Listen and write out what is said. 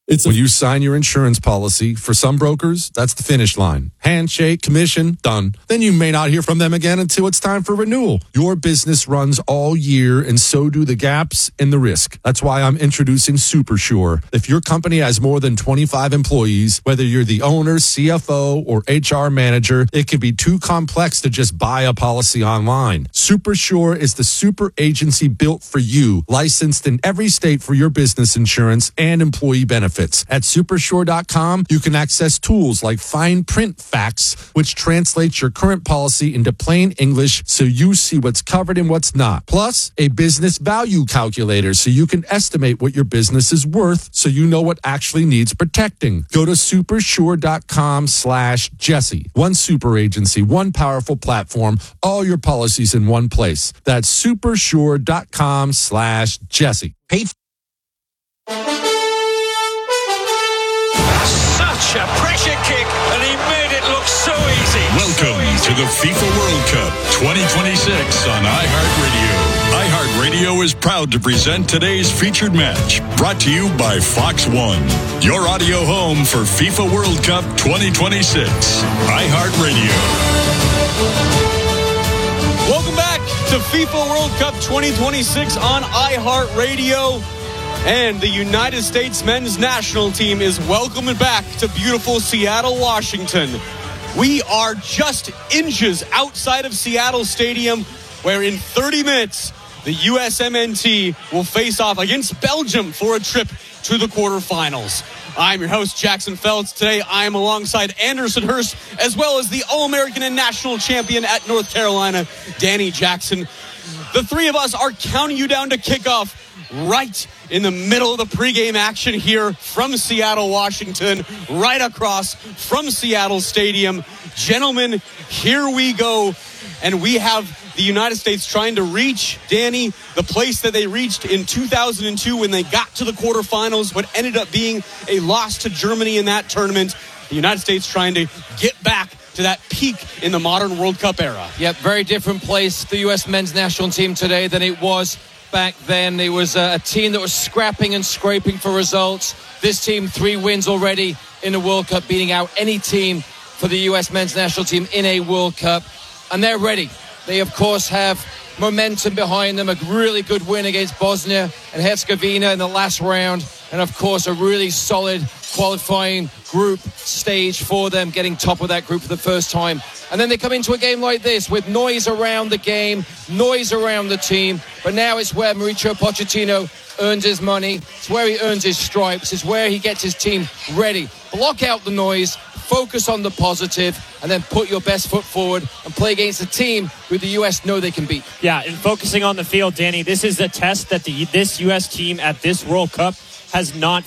When you sign your insurance policy, for some brokers, that's the finish line. Handshake, commission, done. Then you may not hear from them again until it's time for renewal. Your business runs all year, and so do the gaps and the risk. That's why I'm introducing SuperSure. If your company has more than 25 employees, whether you're the owner, CFO, or HR manager, it can be too complex to just buy a policy online. SuperSure is the super agency built for you, licensed in every state for your business insurance and employee benefits. At supersure.com, you can access tools like fine print facts, which translates your current policy into plain English so you see what's covered and what's not. Plus, a business value calculator so you can estimate what your business is worth so you know what actually needs protecting. Go to supersure.com/Jesse. One super agency, one powerful platform, all your policies in one place. That's supersure.com/Jesse. Such a pressure kick, and he made it look so easy. Welcome to the FIFA World Cup 2026 on iHeartRadio. iHeartRadio is proud to present today's featured match, brought to you by Fox One, your audio home for FIFA World Cup 2026. iHeartRadio. Welcome back to FIFA World Cup 2026 on iHeartRadio. And the United States men's national team is welcoming back to beautiful Seattle, Washington. We are just inches outside of Seattle Stadium, where in 30 minutes, the USMNT will face off against Belgium for a trip to the quarterfinals. I'm your host, Jackson Feltz. Today, I am alongside Anderson Hurst, as well as the All-American and national champion at North Carolina, Danny Jackson. The three of us are counting you down to kickoff right in the middle of the pregame action here from Seattle, Washington, right across from Seattle Stadium. Gentlemen, here we go. And we have the United States trying to reach, Danny, the place that they reached in 2002 when they got to the quarterfinals, what ended up being a loss to Germany in that tournament. The United States trying to get back to that peak in the modern World Cup era. Yep, very different place, the U.S. men's national team today than it was back then. It was a team that was scrapping and scraping for results. This team, 3 wins already in the World Cup, beating out any team for the U.S. men's national team in a World Cup. And they're ready. They, of course, have momentum behind them, a really good win against Bosnia and Herzegovina in the last round. And, of course, a really solid qualifying group stage for them, getting top of that group for the first time. And then they come into a game like this with noise around the game, noise around the team. But now it's where Mauricio Pochettino earns his money. It's where he earns his stripes. It's where he gets his team ready. Block out the noise, focus on the positive, and then put your best foot forward and play against a team who the U.S. know they can beat. Yeah, and focusing on the field, Danny, this is the test that this U.S. team at this World Cup has not